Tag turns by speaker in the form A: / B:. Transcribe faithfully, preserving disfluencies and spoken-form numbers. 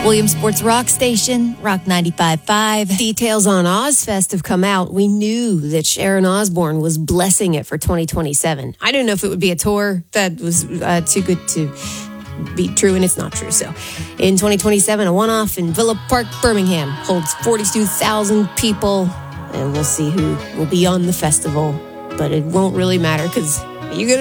A: Williams Sports Rock Station, Rock ninety-five point five.
B: Details on Ozfest have come out. We knew that Sharon Osbourne was blessing it for twenty twenty-seven. I didn't know if it would be a tour that was uh, too good to be true, and it's not true. So in twenty twenty-seven, a one-off in Villa Park, Birmingham, holds forty-two thousand people, and we'll see who will be on the festival. But it won't really matter because you're going to